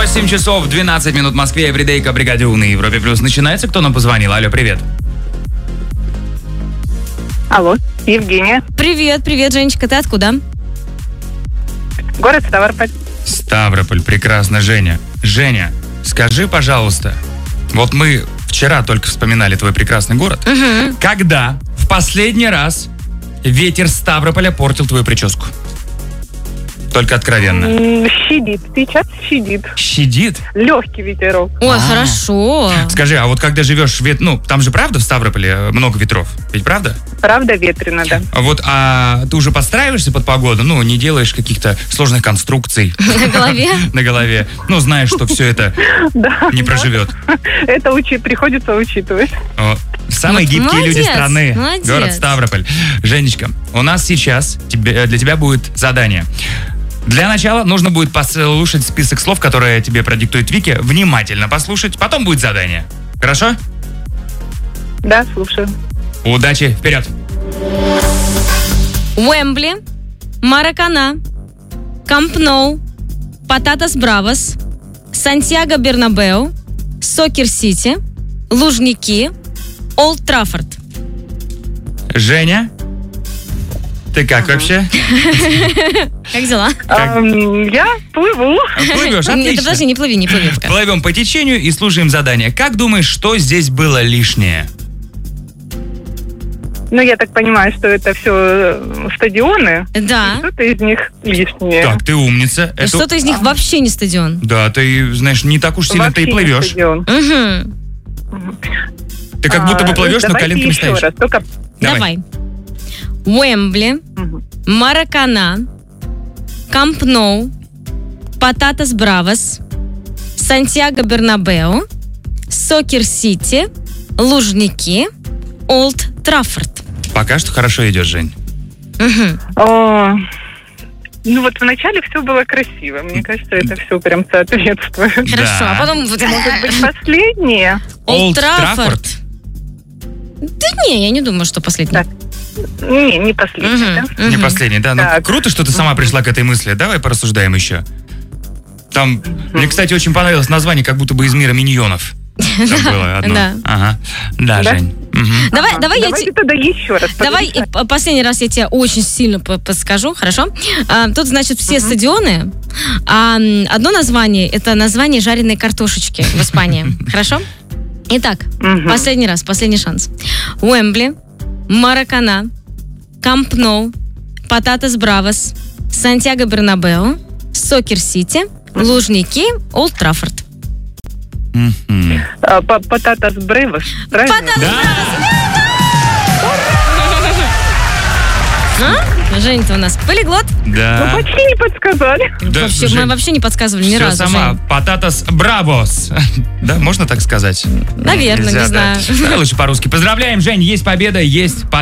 8 часов 12 минут в Москве. Эвридейка, бригаде У на Европе Плюс. Начинается. Кто нам позвонил? Алло, привет. Алло, Евгения. Привет, Женечка, ты откуда? Город Ставрополь. Ставрополь, прекрасно, Женя. Женя, скажи, пожалуйста, вот мы вчера только вспоминали твой прекрасный город. Угу. Когда в последний раз ветер Ставрополя портил твою прическу? Только откровенно. Щадит, сейчас щадит. Щадит? Легкий ветерок. Ой, хорошо. Скажи, а вот когда живешь, там же правда в Ставрополе много ветров? Ведь правда? Правда ветрено, да. А ты уже подстраиваешься под погоду? Не делаешь каких-то сложных конструкций На голове? на голове. Знаешь, что все это не проживет. Это приходится учитывать. Самые гибкие люди страны. Молодец. Город Ставрополь. Женечка, у нас сейчас для тебя будет задание. Для начала нужно будет послушать список слов, которые тебе продиктует Вики, внимательно послушать, потом будет задание. Хорошо? Да, слушаю. Удачи, вперед! Уэмбли, Маракана, Камп Ноу, Пататас Бравос, Сантьяго Бернабеу, Сокер Сити, Лужники, Олд Траффорд. Женя, ты как вообще? Как дела? Я плыву. Плывешь, Нет, отлично. подожди, не плыви пока. Плывем по течению и слушаем задание. Как думаешь, что здесь было лишнее? Я так понимаю, что это все стадионы. Да. И что-то из них лишнее. Так, ты умница. Что-то из них вообще не стадион. Да, ты, знаешь, не так уж сильно ты и Вообще не плывешь. стадион. Угу. Ты как будто бы плывешь, но Давайте коленками еще стоишь. раз, только... Давай. Уэмбли, Маракана, Камп Ноу, Пататас Бравос, Сантьяго Бернабеу, Сокер Сити, Лужники, Олд Траффорд. Пока что хорошо идешь, Жень. Вначале все было красиво. Мне кажется, это все прям соответствует. Хорошо, Да. а потом... Может быть, последнее? Олд Траффорд. Да не, я не думаю, что последний. Так. Не последнее, да? Не последний, да? Так. Круто, что ты сама пришла к этой мысли. Давай порассуждаем еще. Там, мне, кстати, очень понравилось название, как будто бы из мира миньонов. Там было одно. Да. Ага. Да, Да? Жень. Давай я Давайте тогда еще раз. Давай последний раз я тебе очень сильно подскажу, хорошо? Тут, значит, все стадионы, а одно название, это название жареной картошечки в Испании, хорошо? Итак, последний раз, последний шанс. Уэмбли, Маракана, Камп Ноу, Пататас Бравос, Сантьяго Бернабеу, Сокер Сити, Лужники, Олд Траффорд. Пататас Бравос, правильно? Жень-то у нас полиглот. Да. Почти не подсказали. Да, Вообще, Жень, мы вообще не подсказывали ни всё разу. сама. Жень. Пататас Бравос. Да, можно так сказать? Наверное, Нельзя, не да. знаю. Давай лучше по-русски. Поздравляем, Жень, есть победа, есть